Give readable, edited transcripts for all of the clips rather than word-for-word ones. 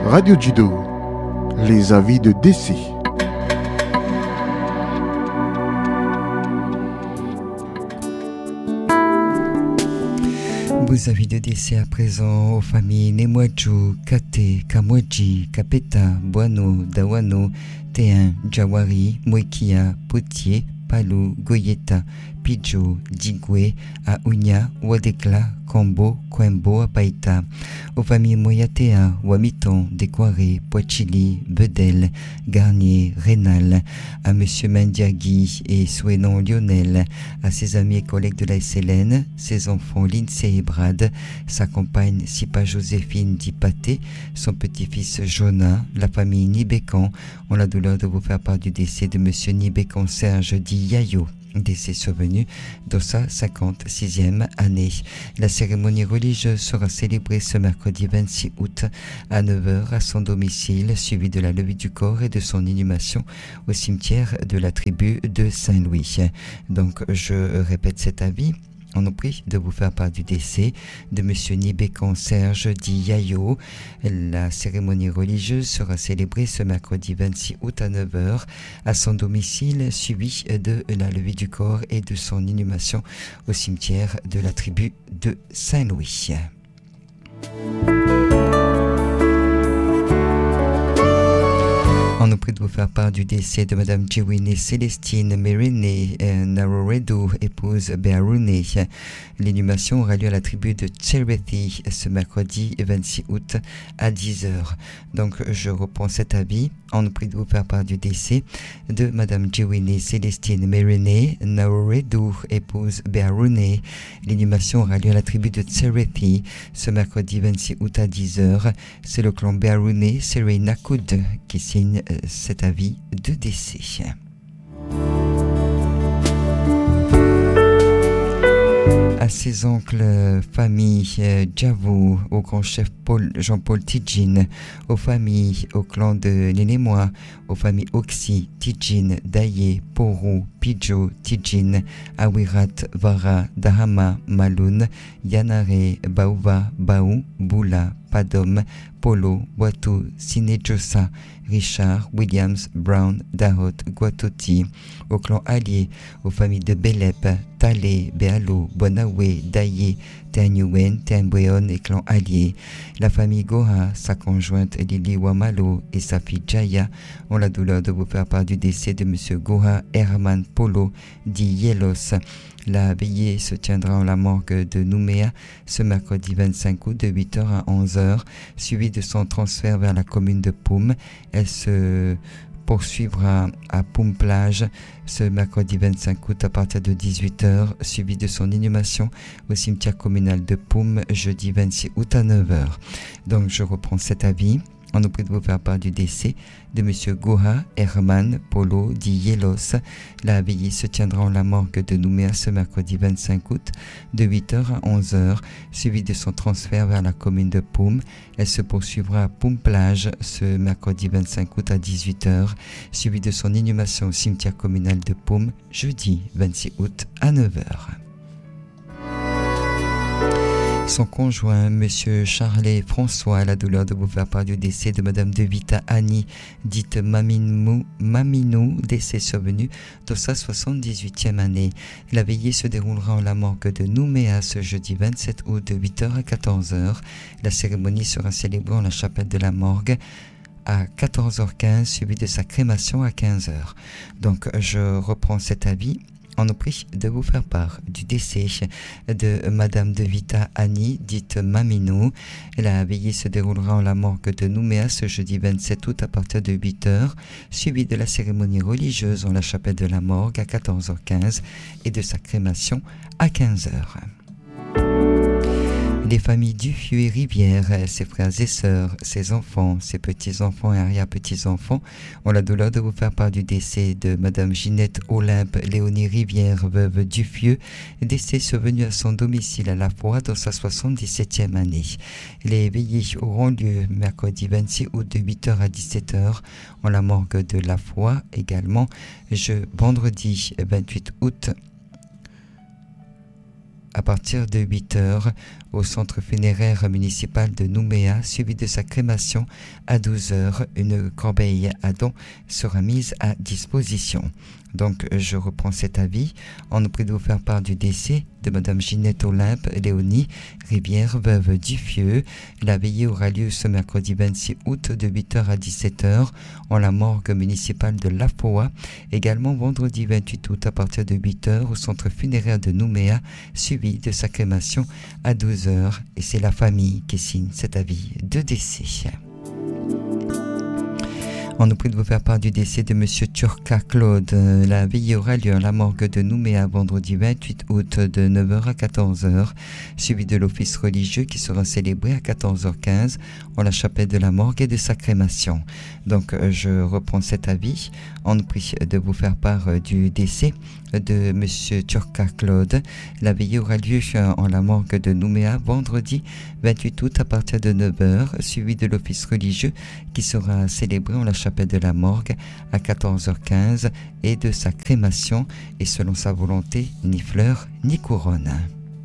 Radio Judo, les avis de décès. Vos avis de décès à présent aux familles Nemwaju, Kate, Kamwaji, Kapeta, Boano, Dawano, Téin, Jawari, Moikia, Potier, Palou, Goyeta, Pidjo, Digwe, Aounia, Wadekla, Kombo, Kwembo, Apaita, aux familles Moyatea, Wamiton, Décoiré, Poachili, Bedel, Garnier, Rénal, à Monsieur Mendiagui et Souénon Lionel, à ses amis et collègues de la SLN, ses enfants Lindsay et Brad, sa compagne Sipa Joséphine Dipaté, son petit-fils Jonah, la famille Nibécan, ont la douleur de vous faire part du décès de Monsieur Nibécan Serge dit Yayo. Décès survenu dans sa 56e année. La cérémonie religieuse sera célébrée ce mercredi 26 août à 9h à son domicile, suivi de la levée du corps et de son inhumation au cimetière de la tribu de Saint-Louis. Donc je répète cet avis. On nous prie de vous faire part du décès de M. Nibécan Serge dit Yayo. La cérémonie religieuse sera célébrée ce mercredi 26 août à 9h à son domicile, suivi de la levée du corps et de son inhumation au cimetière de la tribu de Saint-Louis. On nous prie de vous faire part du décès de Madame Jiwini Célestine Merine Naroredo, épouse Bearoune. L'inhumation aura lieu à la tribu de Chereti ce mercredi 26 août à 10h. Donc je reprends cet avis. On nous prie de vous faire part du décès de Madame Jiwini Célestine Merine Naroredo, épouse Bearoune. L'inhumation aura lieu à la tribu de Chereti ce mercredi 26 août à 10h. C'est le clan Bearoune Serey Nakud qui signe cet avis de décès. À ses oncles, famille Djavou, au grand chef Jean-Paul Tidjin, aux familles, au clan de Nénémois, aux familles Oxy, Tidjin, Daye, Porou, Pidjo, Tidjin, Awirat, Vara, Dahama, Maloun, Yanare, Baouva, Baou, Boula, Padom, Polo, Boitou, Sinejosa, Richard, Williams, Brown, Dahot, Guatoti, au clan allié, aux familles de Belep, Talé, Béalo, Bonawe, Daye, Ternyuen, Ternbreon et clan allié. La famille Goha, sa conjointe Lili Wamalo et sa fille Jaya ont la douleur de vous faire part du décès de M. Goha Herman Polo, dit Yelos. La veillée se tiendra en la morgue de Nouméa ce mercredi 25 août de 8h à 11h, suivi de son transfert vers la commune de Poum. Elle se poursuivra à Poum Plage ce mercredi 25 août à partir de 18h, suivi de son inhumation au cimetière communal de Poum jeudi 26 août à 9h. Donc je reprends cet avis. On nous prie de vous faire part du décès de M. Goha Herman Polo dit Yelos. La veillée se tiendra en la morgue de Nouméa ce mercredi 25 août de 8h à 11h, suivi de son transfert vers la commune de Poum. Elle se poursuivra à Poum Plage ce mercredi 25 août à 18h, suivi de son inhumation au cimetière communal de Poum jeudi 26 août à 9h. Son conjoint, M. Charlet François, a la douleur de vous faire part du décès de Mme De Vita Annie, dite Maminou, décès survenu dans sa 78e année. La veillée se déroulera en la morgue de Nouméa ce jeudi 27 août de 8h à 14h. La cérémonie sera célébrée en la chapelle de la morgue à 14h15, suivi de sa crémation à 15h. Donc je reprends cet avis. On nous prie de vous faire part du décès de Madame De Vita Annie, dite Maminou. La veillée se déroulera en la morgue de Nouméa ce jeudi 27 août à partir de 8h, suivi de la cérémonie religieuse en la chapelle de la morgue à 14h15 et de sa crémation à 15h. Les familles Duffieux et Rivière, ses frères et sœurs, ses enfants, ses petits-enfants et arrière-petits-enfants ont la douleur de vous faire part du décès de Madame Ginette Olympe Léonie Rivière, veuve Duffieux, décès survenu à son domicile à La Foix dans sa 77e année. Les veillées auront lieu mercredi 26 août de 8h à 17h en la morgue de La Foix, également vendredi 28 août à partir de 8h au centre funéraire municipal de Nouméa, suivi de sa crémation à 12h. Une corbeille à dons sera mise à disposition. Donc, je reprends cet avis. On nous prie de vous faire part du décès de Madame Ginette Olympe Léonie Rivière, veuve Duffieux. La veillée aura lieu ce mercredi 26 août de 8h à 17h en la morgue municipale de Lafoa. Également vendredi 28 août à partir de 8h au centre funéraire de Nouméa, suivi de sa crémation à 12h. Et c'est la famille qui signe cet avis de décès. On nous prie de vous faire part du décès de M. Turca Claude. La veillée aura lieu à la morgue de Nouméa vendredi 28 août de 9h à 14h, suivi de l'office religieux qui sera célébré à 14h15 en la chapelle de la morgue et de sa crémation. Donc je reprends cet avis. On nous prie de vous faire part du décès de M. Turca Claude. La veillée aura lieu en la morgue de Nouméa vendredi 28 août à partir de 9h, suivi de l'office religieux qui sera célébré en la chapelle de la morgue à 14h15 et de sa crémation, et selon sa volonté, ni fleurs ni couronne.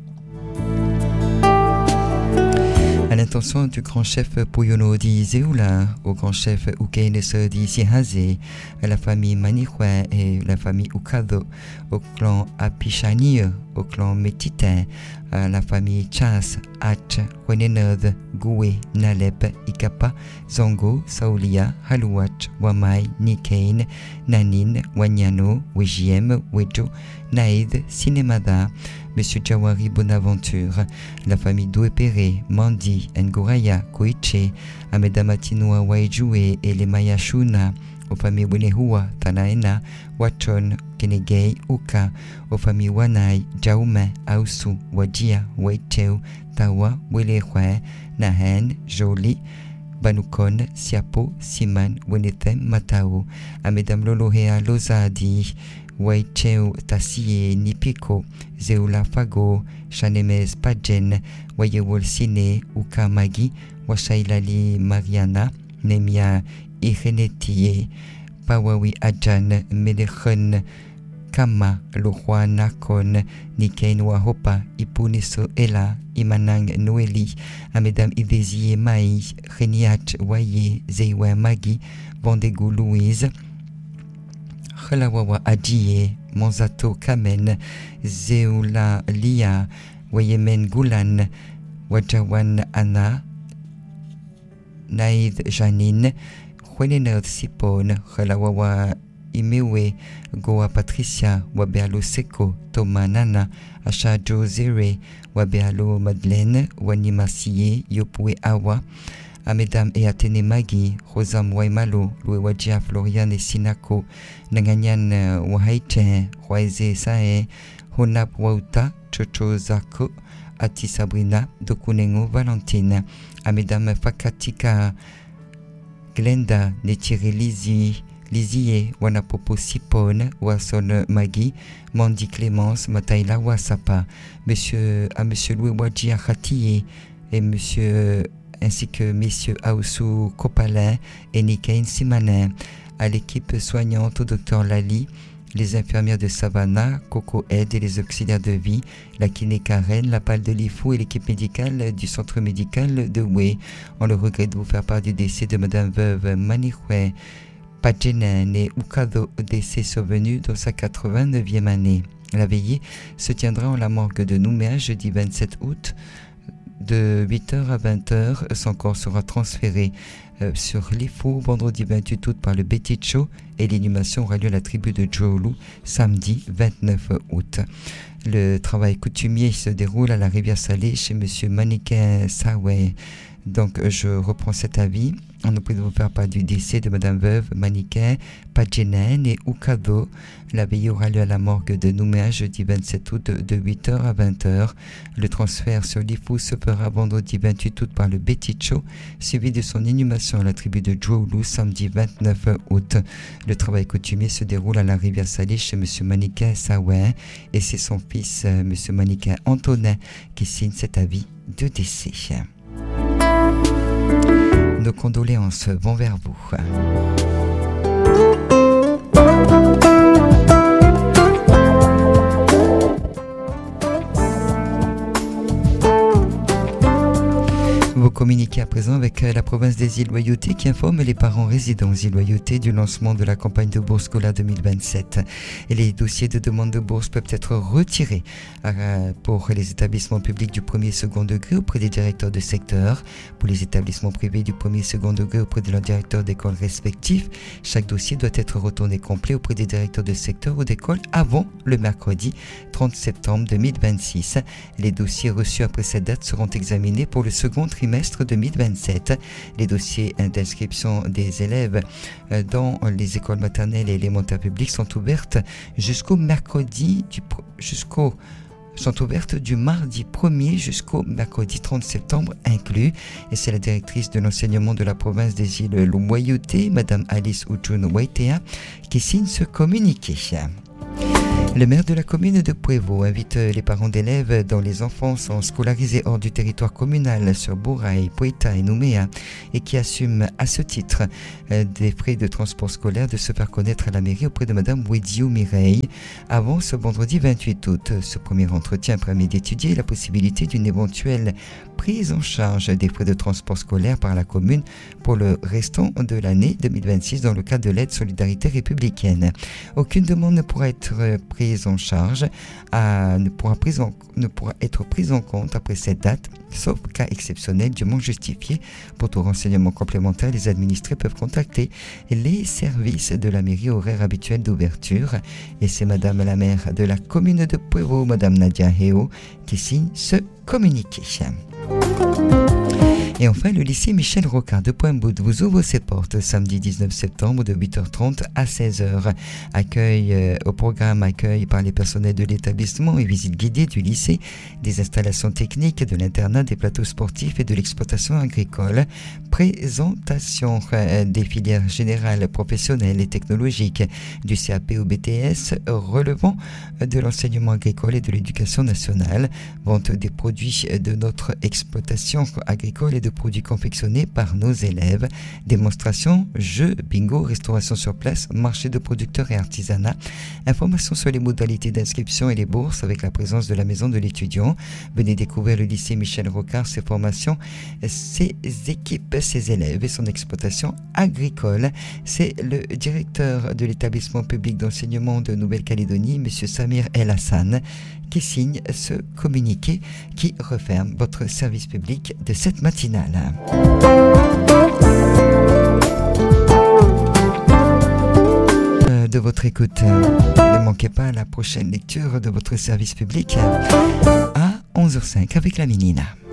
À l'intention du grand chef Puyono di Zeoula, au grand chef Ukeneso di Sihaze, à la famille Manichwe et la famille Ukado, au clan Apishani, au clan Métita, à la famille Chas, Hach, Wenenod, Goué, Nalep, Ikapa, Zongo, Saulia, Haluach, Wamai, Nikain, Nanin, Wanyano, Wejiem, Wejo, Naïd, Cinemada, Monsieur Jawari Bonaventure, la famille Douépéré, Mandi, Ngouraya, Koiche, Amedamatinoa Waijoué et les Mayashuna, aux familles Wenehua, Tanaena, Wachon, Kenegei, Uka, aux familles Wanai, Jaume, Ausu, Wajia, Waicheu, Tawa, Welehwe, Nahen, Joli, Banukon, Siapo, Siman, Wenethem, Matao, à Mesdames Lolohea, Lozadi, Waicheu, Tassie, Nipiko, Zeula Fago, Chanemes Pajen, Wayewol Sine, Uka Magi, Washailali Mariana, Nemia Irenetie, Pawawi Adjan, Medechon, Kama, le roi Nakon, Nikain Wahopa, Ipuniso Ela, Imanang Noeli, à Mesdames Idési Mai, Reniach Waye, Zeiwa Magi, Vendégou Louise, Khalawawa Adjie, Monzato Kamen, Zeoula Lia, Wayemen Goulan, Wajawan Anna, Naïd Janine, Juenenod Sipon, Khalawawa Imewe, Goa Patricia, Wabealo Seko, Thomas Nana, Ashajo Zere, Wabealo Madeleine, Wanima Siye, Yopwe Awa, à Mesdames et Athénée Magui, Rosam Waimalo, Loué Wajia Florian et Sinako, Nanganyan Wahaiche, Roise Sae, Honap Wauta, Chocho Zako, Ati Sabrina, Dokunengo Valentine, à Mesdames Fakatika, Glenda, Netiri Lizie, Wanapopo Sipone, Wasson Magui, Mandi Clémence, Mataila Wasapa, à Monsieur Louis Wajia Khatiye et Monsieur ainsi que messieurs Aoussou Kopalin et Nikain Simanin, à l'équipe soignante, au docteur Lali, les infirmières de Savannah, Coco Aide et les auxiliaires de vie, la kiné Karen, la palle de l'IFO et l'équipe médicale du centre médical de Oué. On le regrette de vous faire part du décès de Madame Veuve Manichwe Pajenen et Ukado, décès survenu dans sa 89e année. La veillée se tiendra en la morgue de Nouméa jeudi 27 août de 8h à 20h. Son corps sera transféré sur l'IFO vendredi 28 août par le Beticho et l'inhumation aura lieu à la tribu de Djoulou samedi 29 août. Le travail coutumier se déroule à la rivière Salée chez Monsieur Maniquin Saway. Donc je reprends cet avis. On nous prie de vous faire part du décès de Madame Veuve Maniquin Pajenen et Ukado. La veillée aura lieu à la morgue de Nouméa jeudi 27 août de 8h à 20h. Le transfert sur l'IFO se fera vendredi 28 août par le Beticho, suivi de son inhumation à la tribu de Djoulou samedi 29 août. Le travail coutumier se déroule à la rivière Salée chez Monsieur Maniquin Sawin et c'est son fils Monsieur Maniquin Antonin qui signe cet avis de décès. Nos condoléances vont vers vous. communiqué à présent avec la province des îles Loyauté qui informe les parents résidents aux îles Loyauté du lancement de la campagne de bourse scolaire 2027. Et les dossiers de demande de bourse peuvent être retirés pour les établissements publics du premier et second degré auprès des directeurs de secteur, pour les établissements privés du premier et second degré auprès de leurs directeurs d'école respectifs. Chaque dossier doit être retourné complet auprès des directeurs de secteur ou d'école avant le mercredi 30 septembre 2026. Les dossiers reçus après cette date seront examinés pour le second trimestre 2027. Les dossiers d'inscription des élèves dans les écoles maternelles et élémentaires publiques sont ouvertes sont ouvertes du mardi 1er jusqu'au mercredi 30 septembre inclus. Et c'est la directrice de l'enseignement de la province des îles Loyauté, Madame Alice Ujun Waitea, qui signe ce communiqué. Le maire de la commune de Puevo invite les parents d'élèves dont les enfants sont scolarisés hors du territoire communal sur Bouraï, Poita et Nouméa et qui assument à ce titre des frais de transport scolaire de se faire connaître à la mairie auprès de Madame Wedio Mireille avant ce vendredi 28 août. Ce premier entretien permet d'étudier la possibilité d'une éventuelle prise en charge des frais de transport scolaire par la commune pour le restant de l'année 2026 dans le cadre de l'aide solidarité républicaine. Aucune demande ne pourra être prise en charge, ne pourra être prise en compte après cette date, sauf cas exceptionnel dûment justifié. Pour tout renseignement complémentaire, les administrés peuvent contacter les services de la mairie horaire habituelle d'ouverture. Et c'est Madame la maire de la commune de Puevo, Madame Nadia Heo, qui signe ce communiqué. Et enfin, le lycée Michel Rocard de Pointe-Boud vous ouvre ses portes samedi 19 septembre de 8h30 à 16h. Au programme accueil par les personnels de l'établissement et visite guidée du lycée, des installations techniques, de l'internat, des plateaux sportifs et de l'exploitation agricole. Présentation des filières générales, professionnelles et technologiques du CAP au BTS relevant de l'enseignement agricole et de l'éducation nationale. Vente des produits de notre exploitation agricole et de produits confectionnés par nos élèves, démonstration, jeux, bingo, restauration sur place, marché de producteurs et artisanat, informations sur les modalités d'inscription et les bourses avec la présence de la maison de l'étudiant. Venez découvrir le lycée Michel Rocard, ses formations, ses équipes, ses élèves et son exploitation agricole. C'est le directeur de l'établissement public d'enseignement de Nouvelle-Calédonie, M. Samir El Hassan, qui signe ce communiqué qui referme votre service public de cette matinale. De votre écoute, ne manquez pas la prochaine lecture de votre service public à 11h05 avec la Minina.